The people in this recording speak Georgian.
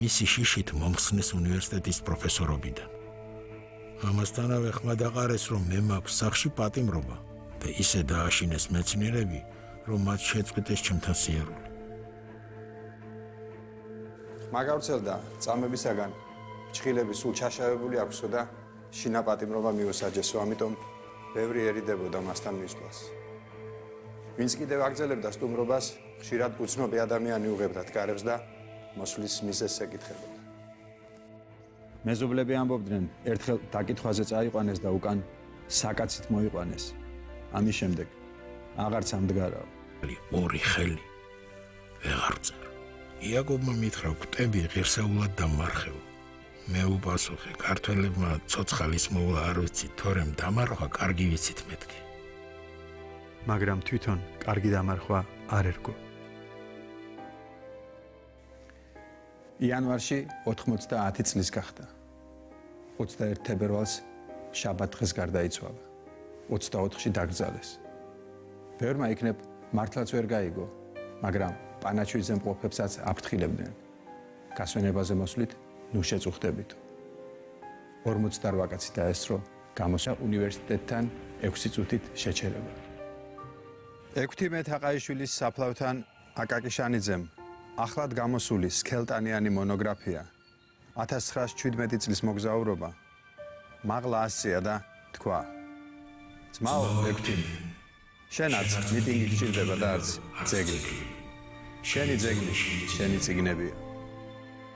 მისი შიშით მომხსნეს უნივერსიტეტის პროფესორობიდან. ამასთანავე ხმა დაყარეს, რომ მე მაქვს სახში პატიმრობა და ისე დააშინეს მეცნიერები, რომ მათ შეწყვიტეს ჩემთან სიარული. მაგავრცელდა წამებისაგან ფრჩხილები სულ ჩაშავებული აქვსო და შინა პატიმრობა მიუსაჯესო, ამიტომ ბევრი ერიდებოდა მასთან მისვლას. ვინც კიდევ აგრძელებდა სტუმრობას, ხშირად უცნობი ადამიანი უღებდა თქარებს და მოსვლის მიზეზს ეკითხებოდა. მეზობლები ამბობდნენ, ერთხელ დაკითხვაზე წაიყვანეს და უკან საკაცით მოიყვანეს. ამის შემდეგ აღარც ამდგარაო. ორი ხელი ვეღარ წერ. იაკობმა მითხრა, გვტები ღირსეულად დამარხევ. მე უპასუხე, ქართველებმა ცოცხალის მოვლა არ ვიცით, თორემ დამარხვა კარგი ვიცით მეთქი. მაგრამ თვითონ კარგი დამარხვა არ ერგო. იანვარში 90 წლის გახდა. 21 თებერვალს შაბათ-დღეს გარდაიცვალა. 24-ში დაკრძალეს. ბევრმა იქნებ მართლაც ვერ გაიგო, მაგრამ პანაჩვიძე მყოფებსაც აფრთხილებდნენ. გასვენებაზე მოსვლით ნუ შეწუხდებითო. 48 კაცი დაესწრო გამოსა უნივერსიტეტთან 6 წუთით შეჩერება. 16 თაყაიშვილის საფლავთან აკაკი შანიძემ ახლად გამოსული სქელტანიანი მონოგრაფია 1917 წლის მოგზაურობა მაღლა ასწია და თქვა: ძმაო, ექვთიმე, შენაც მიტინგი გჭირდება და არც ძეგლი. შენი ძეგლი, შენი წიგნებია.